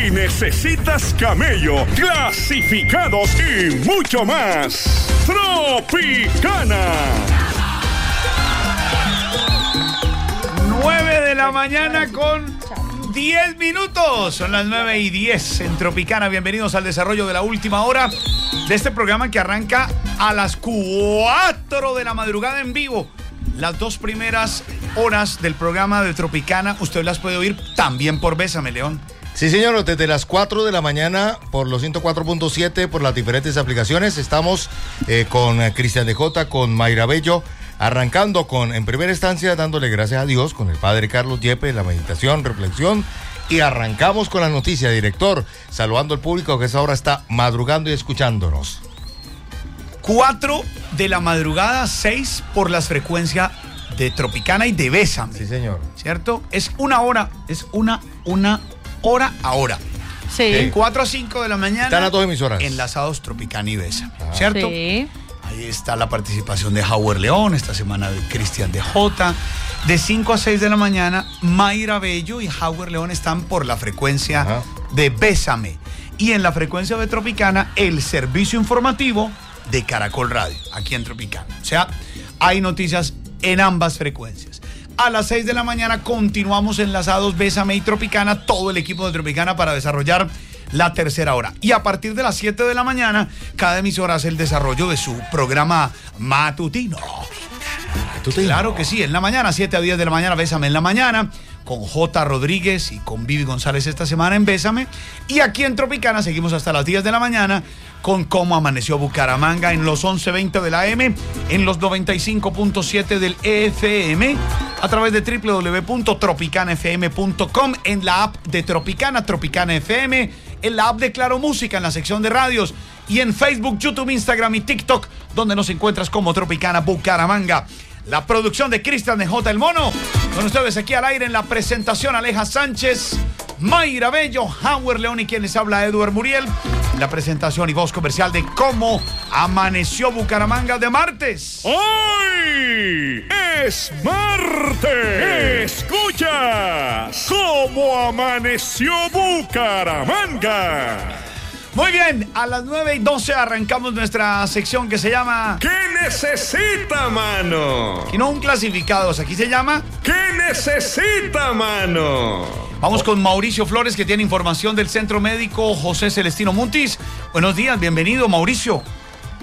Si necesitas camello, clasificados y mucho más, Tropicana. 9 de la mañana con 10 minutos. Son las 9:10 en Tropicana. Bienvenidos al desarrollo de la última hora de este programa que arranca a las 4 de la madrugada en vivo. Las 2 primeras horas del programa de Tropicana usted las puede oír también por Bésame, León. Sí, señor, desde las 4 de la mañana por los 104.7, por las diferentes aplicaciones. Estamos con Cristian DJ, con Mayra Bello, arrancando con, en primera instancia, dándole gracias a Dios, con el padre Carlos Yepes, la meditación, reflexión, y arrancamos con la noticia, director, saludando al público que a esa hora está madrugando y escuchándonos. 4 de la madrugada, 6 por las frecuencias de Tropicana y de Bésame. Sí, señor. ¿Cierto? Es una hora, es una hora a hora. Sí. De 4 a 5 de la mañana. Están las 2 emisoras. Enlazados Tropicana y Bésame. ¿Cierto? Sí. Ahí está la participación de Howard León, esta semana de Cristian DJ. De 5 a 6 de la mañana, Mayra Bello y Howard León están por la frecuencia de Bésame. Y en la frecuencia de Tropicana, el servicio informativo de Caracol Radio, aquí en Tropicana. O sea, hay noticias en ambas frecuencias. A las 6 de la mañana continuamos enlazados Bésame y Tropicana, todo el equipo de Tropicana para desarrollar la tercera hora. Y a partir de las 7 de la mañana, cada emisora hace el desarrollo de su programa matutino. Claro que sí, en la mañana, 7 a 10 de la mañana, Bésame en la mañana, con J. Rodríguez y con Vivi González esta semana en Bésame. Y aquí en Tropicana seguimos hasta las 10 de la mañana con Cómo Amaneció Bucaramanga en los 11:20 de la AM, en los 95.7 del FM, a través de www.tropicanafm.com, en la app de Tropicana, Tropicana FM, en la app de Claro Música, en la sección de radios, y en Facebook, YouTube, Instagram y TikTok, donde nos encuentras como Tropicana Bucaramanga. La producción de Cristian DJ El Mono. Con ustedes aquí al aire en la presentación, Aleja Sánchez, Mayra Bello, Howard León y quien les habla, Eduard Muriel. La presentación y voz comercial de Cómo Amaneció Bucaramanga de martes. ¡Hoy es martes! ¡Escuchas Cómo Amaneció Bucaramanga! Muy bien, a las 9:12 arrancamos nuestra sección que se llama ¿Qué necesita, mano? Y no un clasificado, aquí se llama ¿Qué necesita, mano? Vamos con Mauricio Flores, que tiene información del Centro Médico José Celestino Muntis. Buenos días, bienvenido, Mauricio.